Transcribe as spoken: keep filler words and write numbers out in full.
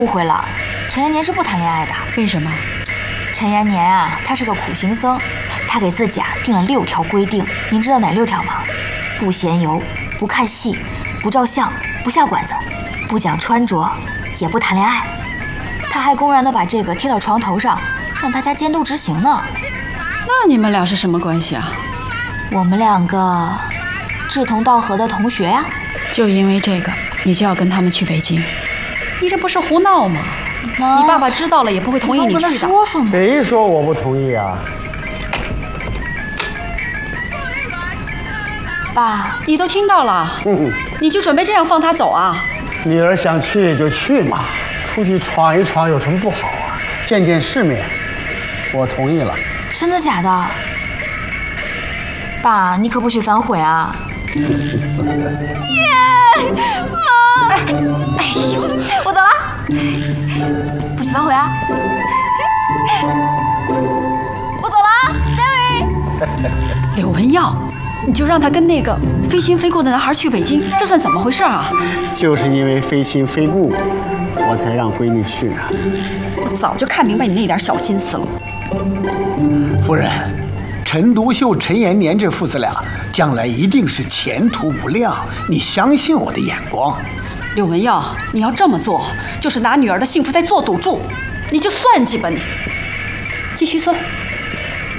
误会了，陈延年是不谈恋爱的。 为什么？ 陈延年啊，他是个苦行僧，他给自己啊定了六条规定，您知道哪六条吗？不闲游，不看戏，不照相，不下馆子，不讲穿着，也不谈恋爱。他还公然的把这个贴到床头上，让大家监督执行呢。 那你们俩是什么关系啊？ 我们两个志同道合的同学呀。 就因为这个，你就要跟他们去北京？你这不是胡闹吗？ 妈， 你爸爸知道了也不会同意你去的。 跟他说说嘛。 谁说我不同意啊？ 爸， 你都听到了， 嗯， 你就准备这样放他走啊？ 女儿想去就去嘛，出去闯一闯有什么不好啊？见见世面，我同意了。 真的假的？爸，你可不许反悔啊！耶，妈！哎呦，我走了，不许反悔啊！我走了 ，Jerry。 柳文耀，你就让他跟那个非亲非故的男孩去北京，这算怎么回事啊？ 就是因为非亲非故，我才让闺女去呢。 我早就看明白你那点小心思了。 夫人，陈独秀、陈延年这父子俩将来一定是前途不亮，你相信我的眼光。 柳文耀，你要这么做，就是拿女儿的幸福在做赌注，你就算计吧你！继续算。